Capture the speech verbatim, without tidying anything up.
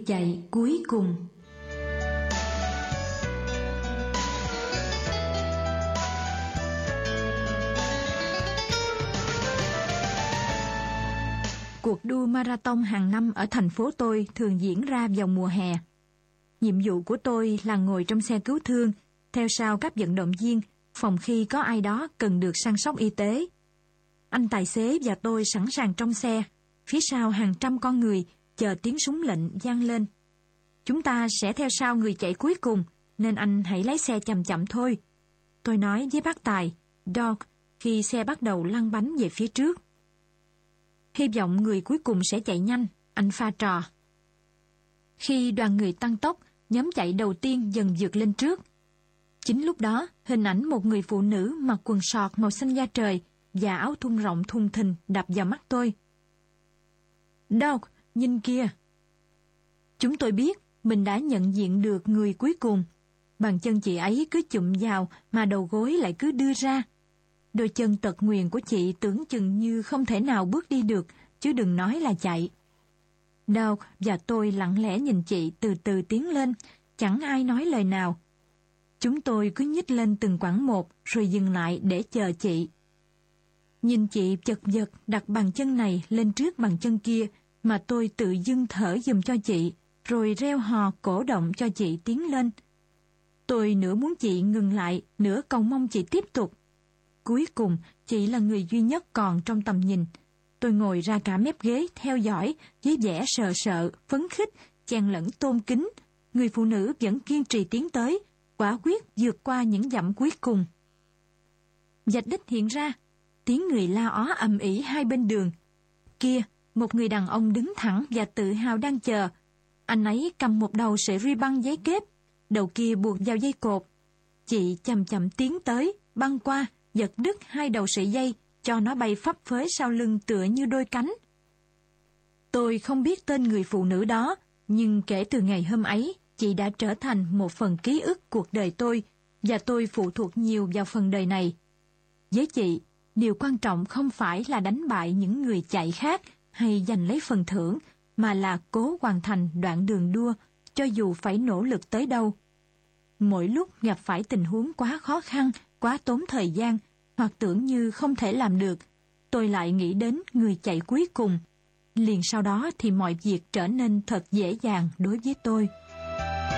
chạy cuối cùng. Cuộc đua marathon hàng năm ở thành phố tôi thường diễn ra vào mùa hè. Nhiệm vụ của tôi là ngồi trong xe cứu thương, theo sau các vận động viên, phòng khi có ai đó cần được săn sóc y tế. Anh tài xế và tôi sẵn sàng trong xe, phía sau hàng trăm con người chờ tiếng súng lệnh vang lên. Chúng ta sẽ theo sau người chạy cuối cùng, nên anh hãy lái xe chậm chậm thôi. Tôi nói với bác tài, Doug, khi xe bắt đầu lăn bánh về phía trước. Hy vọng người cuối cùng sẽ chạy nhanh, anh pha trò. Khi đoàn người tăng tốc, nhóm chạy đầu tiên dần vượt lên trước. Chính lúc đó, hình ảnh một người phụ nữ mặc quần sọt màu xanh da trời và áo thun rộng thùng thình đập vào mắt tôi. Doug, nhìn kia. Chúng tôi biết mình đã nhận diện được người cuối cùng. Bàn chân chị ấy cứ chụm vào mà đầu gối lại cứ đưa ra. Đôi chân tật nguyền của chị tưởng chừng như không thể nào bước đi được, chứ đừng nói là chạy. Doug và tôi lặng lẽ nhìn chị từ từ tiến lên, chẳng ai nói lời nào. Chúng tôi cứ nhích lên từng quãng một rồi dừng lại để chờ chị. Nhìn chị chật vật đặt bàn chân này lên trước bàn chân kia mà tôi tự dưng thở giùm cho chị, rồi reo hò cổ động cho chị tiến lên. Tôi nửa muốn chị ngừng lại, nửa cầu mong chị tiếp tục. Cuối cùng, chị là người duy nhất còn trong tầm nhìn. Tôi ngồi ra cả mép ghế theo dõi với vẻ sợ sợ, phấn khích, chen lẫn tôn kính. Người phụ nữ vẫn kiên trì tiến tới, quả quyết vượt qua những dặm cuối cùng. Vạch đích hiện ra, tiếng người la ó ầm ĩ hai bên đường. Kia, một người đàn ông đứng thẳng và tự hào đang chờ. Anh ấy cầm một đầu sợi ruy băng giấy kép, đầu kia buộc vào dây cột. Chị chậm chậm tiến tới, băng qua, giật đứt hai đầu sợi dây, cho nó bay phấp phới sau lưng tựa như đôi cánh. Tôi không biết tên người phụ nữ đó, nhưng kể từ ngày hôm ấy, chị đã trở thành một phần ký ức cuộc đời tôi, và tôi phụ thuộc nhiều vào phần đời này. Với chị, điều quan trọng không phải là đánh bại những người chạy khác hay giành lấy phần thưởng, mà là cố hoàn thành đoạn đường đua, cho dù phải nỗ lực tới đâu. Mỗi lúc gặp phải tình huống quá khó khăn, quá tốn thời gian, hoặc tưởng như không thể làm được, tôi lại nghĩ đến người chạy cuối cùng. Liền sau đó thì mọi việc trở nên thật dễ dàng đối với tôi.